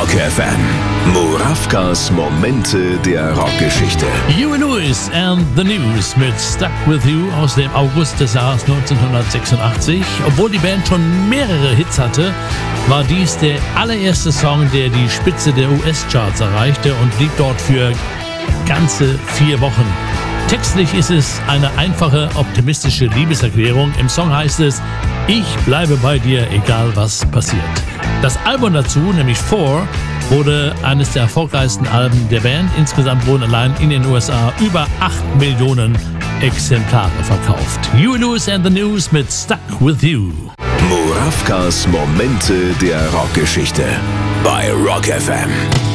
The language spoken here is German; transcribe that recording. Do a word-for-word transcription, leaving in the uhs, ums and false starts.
Rock F M. Murawkas Momente der Rockgeschichte. Huey Lewis and the News mit Stuck With You aus dem August des Jahres neunzehnhundertsechsundachtzig. Obwohl die Band schon mehrere Hits hatte, war dies der allererste Song, der die Spitze der U S-Charts erreichte und blieb dort für ganze vier Wochen. Textlich ist es eine einfache, optimistische Liebeserklärung. Im Song heißt es: Ich bleibe bei dir, egal was passiert. Das Album dazu, nämlich Four, wurde eines der erfolgreichsten Alben der Band. Insgesamt wurden allein in den U S A über acht Millionen Exemplare verkauft. Huey Lewis and the News mit Stuck With You. Murawkas Momente der Rockgeschichte bei Rock F M.